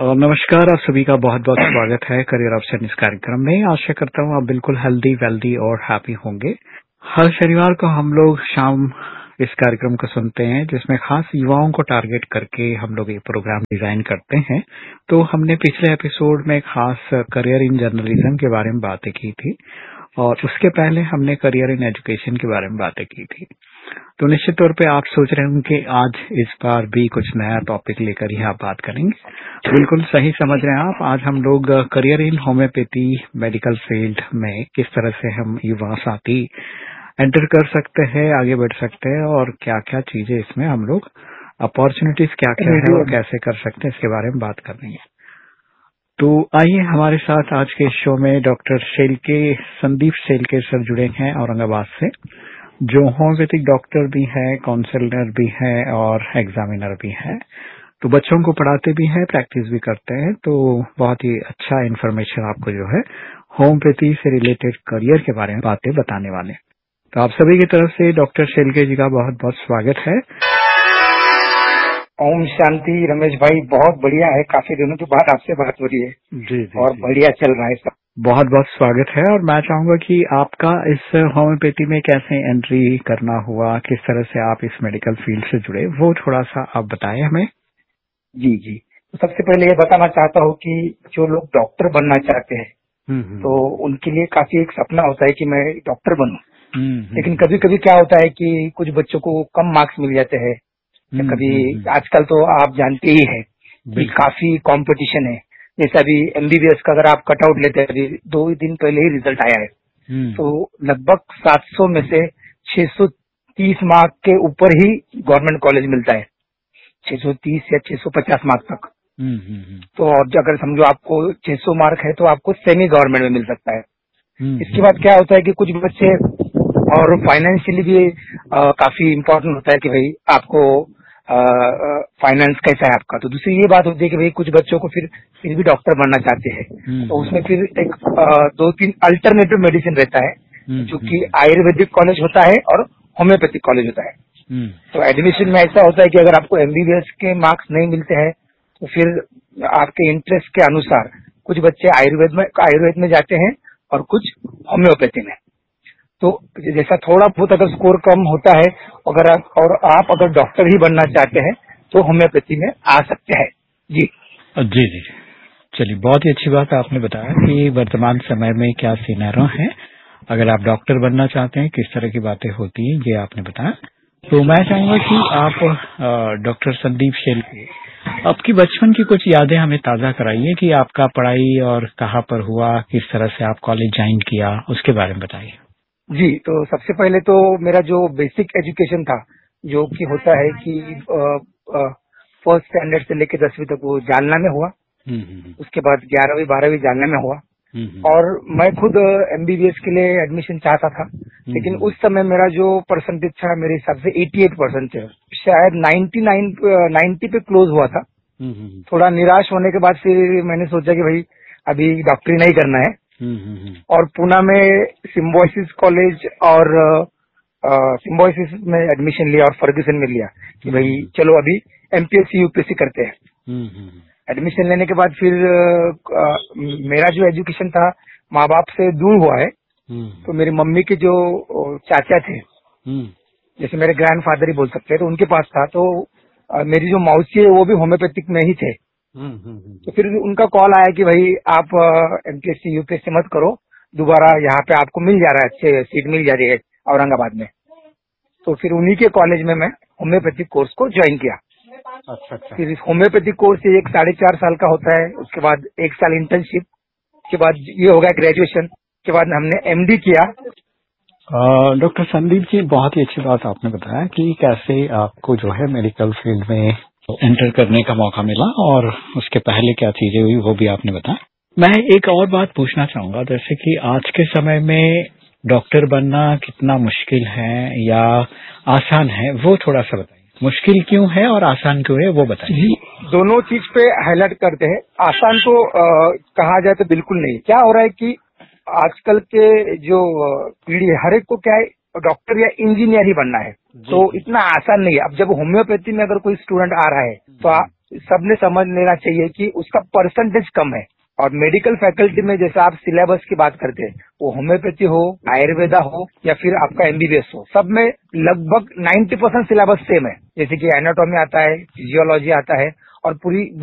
नमस्कार, आप सभी का बहुत बहुत स्वागत है करियर ऑप्शन इस कार्यक्रम में। आशा करता हूँ आप बिल्कुल हेल्दी, वेल्दी और हैप्पी होंगे। हर शनिवार को हम लोग शाम इस कार्यक्रम को सुनते हैं, जिसमें खास युवाओं को टारगेट करके हम लोग ये प्रोग्राम डिजाइन करते हैं। तो हमने पिछले एपिसोड में खास करियर इन जर्नलिज्म के बारे में बातें की थी, और उसके पहले हमने करियर इन एजुकेशन के बारे में बातें की थी। तो निश्चित तौर पे आप सोच रहे होंगे कि आज इस बार भी कुछ नया टॉपिक लेकर ही आप बात करेंगे। बिल्कुल सही समझ रहे हैं आप। आज हम लोग career in homeopathy medical field में किस तरह से हम युवा साथी एंटर कर सकते हैं, आगे बढ़ सकते हैं, और क्या क्या चीजें इसमें हम लोग अपॉर्चुनिटीज क्या क्या है और कैसे कर सकते हैं, इसके बारे में बात करेंगे। तो आइए, हमारे साथ आज के शो में डॉक्टर संदीप शेलके सर जुड़े हैं औरंगाबाद से, जो होम्योपैथिक डॉक्टर भी है, काउंसलर भी है और एग्जामिनर भी है। तो बच्चों को पढ़ाते भी हैं, प्रैक्टिस भी करते हैं। तो बहुत ही अच्छा इन्फॉर्मेशन आपको जो है होम्योपैथी से रिलेटेड करियर के बारे में बातें बताने वाले। तो आप सभी की तरफ से डॉक्टर शेलके जी का बहुत बहुत स्वागत है। ओम शांति। रमेश भाई, बहुत बढ़िया है, काफी दिनों के बाद आपसे बात हो रही है। जी और बढ़िया चल रहा है सब। बहुत बहुत स्वागत है। और मैं चाहूंगा कि आपका इस होम्योपैथी में कैसे एंट्री करना हुआ, किस तरह से आप इस मेडिकल फील्ड से जुड़े, वो थोड़ा सा आप बताएं हमें। जी जी। तो सबसे पहले ये बताना चाहता हूँ कि जो लोग डॉक्टर बनना चाहते हैं तो उनके लिए काफी एक सपना होता है कि मैं डॉक्टर बनूं। लेकिन कभी कभी क्या होता है कि कुछ बच्चों को कम मार्क्स मिल जाते हैं। कभी आजकल तो आप जानते ही हैं कि काफी कंपटीशन है। जैसे अभी एमबीबीएस का अगर आप कटआउट लेते हैं, अभी 2 दिन पहले ही रिजल्ट आया है, तो लगभग 700 में से 630 मार्क के ऊपर ही गवर्नमेंट कॉलेज मिलता है, 630 या 650 मार्क तक। तो और अगर समझो आपको 600 मार्क है तो आपको सेमी गवर्नमेंट में मिल सकता है। इसके बाद क्या होता है कि कुछ बच्चे, और फाइनेंशियली भी काफी इम्पोर्टेंट होता है कि भाई आपको फाइनेंस कैसा है आपका। तो दूसरी ये बात होती है कि भाई कुछ बच्चों को फिर भी डॉक्टर बनना चाहते हैं, तो उसमें फिर एक 2-3 अल्टरनेटिव मेडिसिन रहता है, जो कि आयुर्वेदिक कॉलेज होता है और होम्योपैथिक कॉलेज होता है। तो एडमिशन में ऐसा होता है कि अगर आपको एमबीबीएस के मार्क्स नहीं मिलते हैं तो फिर आपके इंटरेस्ट के अनुसार कुछ बच्चे आयुर्वेद में जाते हैं और कुछ होम्योपैथी में। तो जैसा थोड़ा बहुत अगर स्कोर कम होता है, अगर आप अगर डॉक्टर ही बनना चाहते हैं तो होम्योपैथी में आ सकते हैं। जी जी जी। चलिए, बहुत ही अच्छी बात आपने बताया कि वर्तमान समय में क्या सिनेरियो है। अगर आप डॉक्टर बनना चाहते हैं, किस तरह की बातें होती हैं, ये आपने बताया। तो मैं चाहूंगा कि आप डॉक्टर संदीप शेलके, आपकी बचपन की कुछ यादें हमें ताजा कराइए कि आपका पढ़ाई और कहाँ पर हुआ, किस तरह से आप कॉलेज ज्वाइन किया, उसके बारे में बताइए। जी। तो सबसे पहले तो मेरा जो बेसिक एजुकेशन था, जो कि होता है कि फर्स्ट स्टैंडर्ड से लेकर 10वीं तक, वो जालना में हुआ। उसके बाद 11वीं 12वीं जालना में हुआ। और मैं खुद एमबीबीएस के लिए एडमिशन चाहता था, लेकिन उस समय मेरा जो परसेंटेज था, मेरे हिसाब से 88% थे, शायद 90 पे क्लोज हुआ था। थोड़ा निराश होने के बाद फिर मैंने सोचा कि भाई अभी डॉक्टरी नहीं करना है, और पुणे में सिम्बोसिस कॉलेज और सिम्बोसिस में एडमिशन लिया और फर्ग्यूसन में लिया कि भाई चलो अभी एमपीएससी यूपीएससी करते हैं। एडमिशन लेने के बाद फिर मेरा जो एजुकेशन था माँ बाप से दूर हुआ है। तो मेरी मम्मी के जो चाचा थे, जैसे मेरे ग्रैंडफादर ही बोल सकते हैं, तो उनके पास था। तो मेरी जो मौसी है वो भी होम्योपैथिक में ही थे। तो फिर उनका कॉल आया कि भाई आप एमपीएससी यूपीएससी मत करो, दोबारा यहाँ पे आपको मिल जा रहा है, अच्छे सीट मिल जा रही है औरंगाबाद में। तो फिर उन्हीं के कॉलेज में मैं होम्योपैथिक कोर्स को ज्वाइन किया। अच्छा। फिर इस होम्योपैथिक कोर्स 4.5 साल का होता है। उसके बाद 1 साल इंटर्नशिप के बाद ये हो गया ग्रेजुएशन। के बाद हमने एमडी किया। डॉक्टर संदीप जी, बहुत ही अच्छी बात आपने बताया कि कैसे आपको जो है मेडिकल फील्ड में एंटर करने का मौका मिला, और उसके पहले क्या चीजें हुई वो भी आपने बताया। मैं एक और बात पूछना चाहूंगा, जैसे कि आज के समय में डॉक्टर बनना कितना मुश्किल है या आसान है, वो थोड़ा सा बताइए। मुश्किल क्यों है और आसान क्यों है, वो बताइए। जी, दोनों चीज पे हाईलाइट करते हैं। आसान तो कहा जाए तो बिल्कुल नहीं। क्या हो रहा है कि आजकल के जो पीढ़ी है, हर एक को क्या है, डॉक्टर या इंजीनियर ही बनना है। तो इतना आसान नहीं है। अब जब होम्योपैथी में अगर कोई स्टूडेंट आ रहा है तो सबने समझ लेना चाहिए कि उसका परसेंटेज कम है। और मेडिकल फैकल्टी में जैसे आप सिलेबस की बात करते हैं, वो होम्योपैथी हो, आयुर्वेदा हो या फिर आपका एमबीबीएस हो, सब में लगभग 90% सिलेबस सेम है। जैसे कि एनाटॉमी आता है, फिजियोलॉजी आता है और पूरी